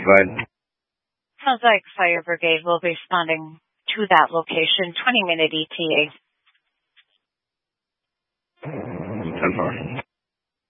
Right. Sounds like fire brigade will be responding to that location. 20-minute ETA. 10-4.